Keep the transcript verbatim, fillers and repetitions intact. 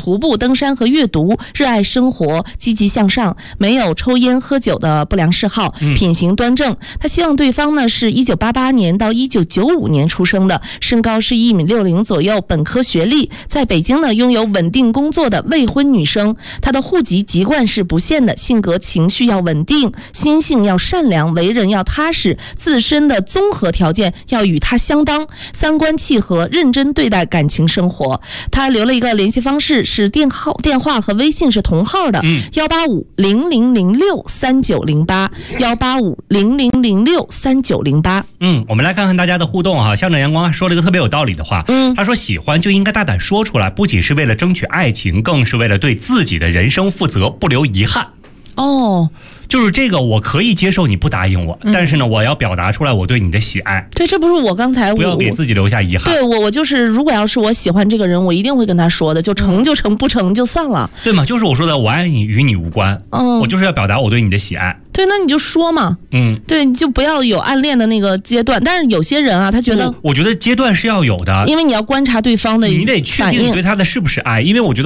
徒步、登山和阅读，热爱生活，积极向上，没有抽烟喝酒的不良嗜好，品行端正。他希望对方呢是一九八八年到一九九五年出生的，身高是一米六零左右，本科学历，在北京呢拥有稳定工作的未婚女生。她的户籍籍贯是不限的，性格情绪要稳定，心性要善良，为人要踏实，自身的综合条件要与他相当，三观契合，认真对待感情生活。他留了一个联系方式，是电号电话和微信是同号的，幺八五零零零六三九零八，幺八五零零零六三九零八。 嗯，我们来看看大家的互动哈。向着阳光说了一个特别有道理的话，嗯，他说喜欢就应该大胆说出来，不仅是为了争取爱情，更是为了对自己的人生负责，不留遗憾。 哦， 就是这个我可以接受你不答应我，嗯、但是呢我要表达出来我对你的喜爱。 对，这不是我刚才不要给自己留下遗憾。 对，我我就是如果要是我喜欢这个人，我一定会跟他说的，就成就成，不成就算了。 对嘛，就是我说的我爱你与你无关，嗯，我就是要表达我对你的喜爱。 对，那你就说嘛，嗯，对，你就不要有暗恋的那个阶段。但是有些人啊，他觉得， 我, 我觉得阶段是要有的， 因为你要观察对方的反应， 你得确定你对他的是不是爱，因为我觉得。